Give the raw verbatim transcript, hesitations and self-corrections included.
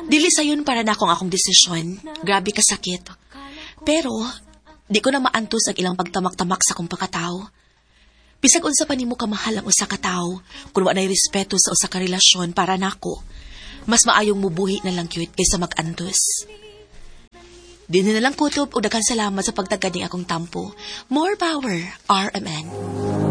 Dili sayon para na akong akong desisyon. Grabe ka sakit. Pero, di ko na maantos ang ilang pagtamak-tamak sa kong pagkatao. Bisag unsa pa nimo kamahal ang usa ka tawo, kung wa nay respeto sa usa ka relasyon para nako, mas maayong mubuhi na lang cute kaysa mag-antos. Din na lang kutob o daghang salamat sa pagtagad ni akong tampo. More power, R M N.